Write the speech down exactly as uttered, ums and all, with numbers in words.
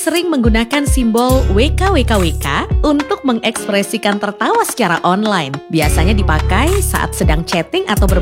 sering menggunakan simbol W K W K W K untuk mengekspresikan tertawa secara online. Biasanya dipakai saat sedang chatting atau ber